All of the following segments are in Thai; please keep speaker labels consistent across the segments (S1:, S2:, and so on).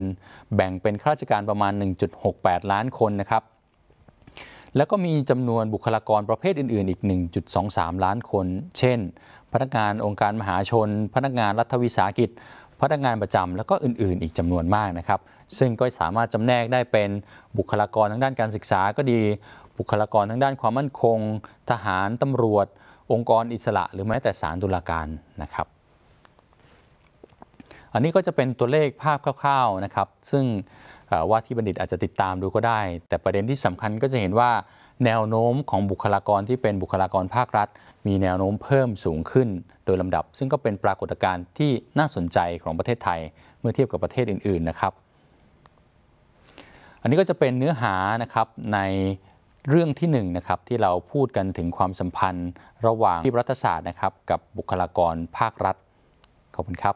S1: แบ่งเป็นข้าราชการประมาณ 1.68 ล้านคนนะครับแล้วก็มีจำนวนบุคลากรประเภทอื่นๆอีก 1.23 ล้านคนเช่นพนักงานองค์การมหาชนพนักงานรัฐวิสาหกิจพนักงานประจำแล้วก็อื่นๆอีกจำนวนมากนะครับซึ่งก็สามารถจำแนกได้เป็นบุคลากรทางด้านการศึกษาก็ดีบุคลากรทางด้านความมั่นคงทหารตำรวจองค์กรอิสระหรือแม้แต่ศาลตุลาการนะครับอันนี้ก็จะเป็นตัวเลขภาพคร่าวๆนะครับซึ่งว่าที่บัณฑิตอาจจะติดตามดูก็ได้แต่ประเด็นที่สำคัญก็จะเห็นว่าแนวโน้มของบุคลากรที่เป็นบุคลากรภาครัฐมีแนวโน้มเพิ่มสูงขึ้นโดยลำดับซึ่งก็เป็นปรากฏการณ์ที่น่าสนใจของประเทศไทยเมื่อเทียบกับประเทศอื่นๆนะครับอันนี้ก็จะเป็นเนื้อหานะครับในเรื่องที่1นะครับที่เราพูดกันถึงความสัมพันธ์ระหว่างที่รัฐศาสตร์นะครับกับบุคลากรภาครัฐขอบคุณครับ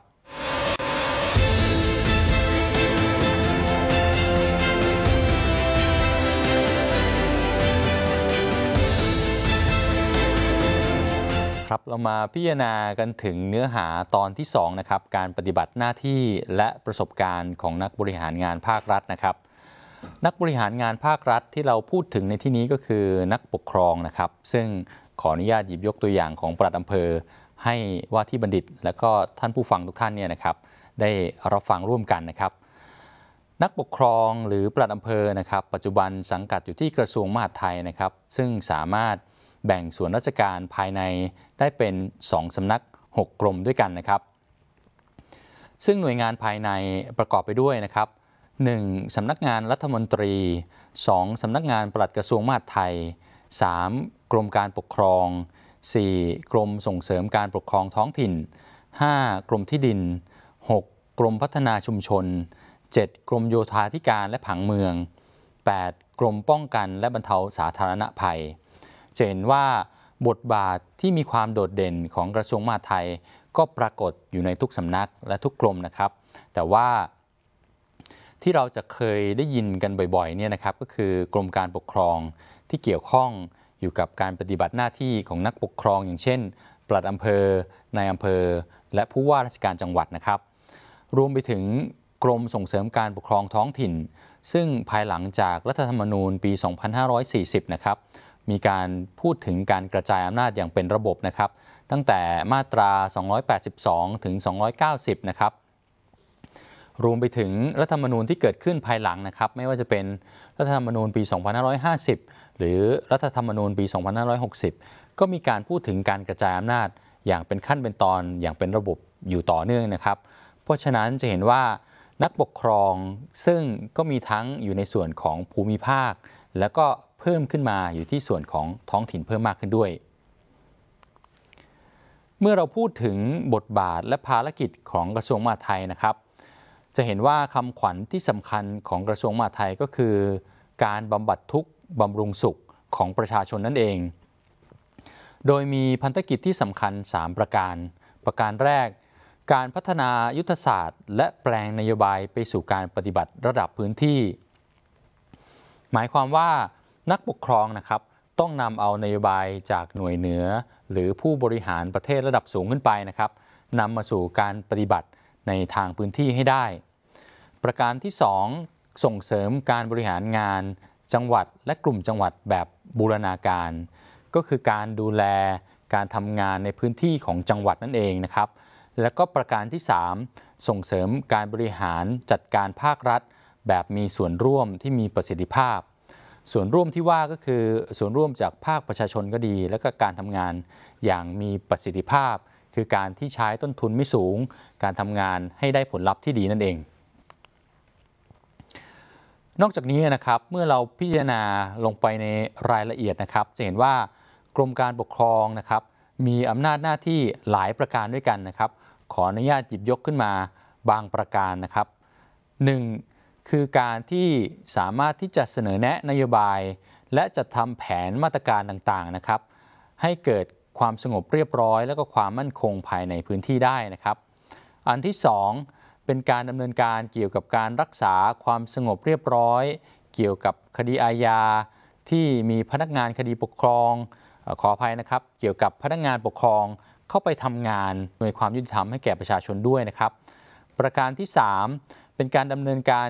S1: ครับเรามาพิจารณากันถึงเนื้อหาตอนที่2นะครับการปฏิบัติหน้าที่และประสบการณ์ของนักบริหารงานภาครัฐนะครับนักบริหารงานภาครัฐที่เราพูดถึงในที่นี้ก็คือนักปกครองนะครับซึ่งขออนุญาตหยิบยกตัวอย่างของปลัดอำเภอให้ว่าที่บัณฑิตและก็ท่านผู้ฟังทุกท่านเนี่ยนะครับได้รับฟังร่วมกันนะครับนักปกครองหรือปลัดอำเภอนะครับปัจจุบันสังกัดอยู่ที่กระทรวงมหาดไทยนะครับซึ่งสามารถแบ่งส่วนราชการภายในได้เป็น2 สำนัก6 กรมด้วยกันนะครับซึ่งหน่วยงานภายในประกอบไปด้วยนะครับ1 สำนักงานรัฐมนตรี2 สำนักงานปลัดกระทรวงมหาดไทย3 กรมการปกครอง4 กรมส่งเสริมการปกครองท้องถิ่น5 กรมที่ดิน6 กรมพัฒนาชุมชน7 กรมโยธาธิการและผังเมือง8 กรมป้องกันและบรรเทาสาธารณภัยจะเห็นว่าบทบาทที่มีความโดดเด่นของกระทรวงมหาดไทยก็ปรากฏอยู่ในทุกสำนักและทุกกรมนะครับแต่ว่าที่เราจะเคยได้ยินกันบ่อยๆเนี่ยนะครับก็คือกรมการปกครองที่เกี่ยวข้องอยู่กับการปฏิบัติหน้าที่ของนักปกครองอย่างเช่นปลัดอำเภอนายอำเภอและผู้ว่าราชการจังหวัดนะครับรวมไปถึงกรมส่งเสริมการปกครองท้องถิ่นซึ่งภายหลังจากรัฐธรรมนูญปี 2540 นะครับมีการพูดถึงการกระจายอำนาจอย่างเป็นระบบนะครับตั้งแต่มาตรา 282 ถึง 290 นะครับรวมไปถึงรัฐธรรมนูญที่เกิดขึ้นภายหลังนะครับไม่ว่าจะเป็นรัฐธรรมนูญปี 2550 หรือรัฐธรรมนูญปี 2560 ก็มีการพูดถึงการกระจายอำนาจอย่างเป็นขั้นเป็นตอนอย่างเป็นระบบอยู่ต่อเนื่องนะครับเพราะฉะนั้นจะเห็นว่านักปกครองซึ่งก็มีทั้งอยู่ในส่วนของภูมิภาคแล้วก็เพิ่มขึ้นมาอยู่ที่ส่วนของท้องถิ่นเพิ่มมากขึ้นด้วยเมื่อเราพูดถึงบทบาทและภารกิจของกระทรวงมหาดไทยนะครับจะเห็นว่าคำขวัญที่สำคัญของกระทรวงมหาดไทยก็คือการบำบัดทุกข์บำรุงสุขของประชาชนนั่นเองโดยมีพันธกิจที่สำคัญ3 ประการแรกการพัฒนายุทธศาสตร์และแปลงนโยบายไปสู่การปฏิบัติระดับพื้นที่หมายความว่านักปกครองนะครับต้องนำเอานโยบายจากหน่วยเหนือหรือผู้บริหารประเทศระดับสูงขึ้นไปนะครับนำมาสู่การปฏิบัติในทางพื้นที่ให้ได้ประการที่2ส่งเสริมการบริหารงานจังหวัดและกลุ่มจังหวัดแบบบูรณาการก็คือการดูแลการทำงานในพื้นที่ของจังหวัดนั่นเองนะครับและก็ประการที่3ส่งเสริมการบริหารจัดการภาครัฐแบบมีส่วนร่วมที่มีประสิทธิภาพส่วนร่วมที่ว่าก็คือส่วนร่วมจากภาคประชาชนก็ดีและก็การทำงานอย่างมีประสิทธิภาพคือการที่ใช้ต้นทุนไม่สูงการทำงานให้ได้ผลลัพธ์ที่ดีนั่นเองนอกจากนี้นะครับเมื่อเราพิจารณาลงไปในรายละเอียดนะครับจะเห็นว่ากรมการปกครองนะครับมีอำนาจหน้าที่หลายประการด้วยกันนะครับขออนุญาตหยิบยกขึ้นมาบางประการนะครับ1คือการที่สามารถที่จะเสนอแนะนโยบายและจัดทำแผนมาตรการต่างๆนะครับให้เกิดความสงบเรียบร้อยและก็ความมั่นคงภายในพื้นที่ได้นะครับอันที่2เป็นการดำเนินการเกี่ยวกับการรักษาความสงบเรียบร้อยเกี่ยวกับคดีอาญาที่มีพนักงานคดีปกครองขออภัยนะครับเกี่ยวกับพนักงานปกครองเข้าไปทำงานหน่วยความยุติธรรมให้แก่ประชาชนด้วยนะครับประการที่3 เป็นการดำเนินการ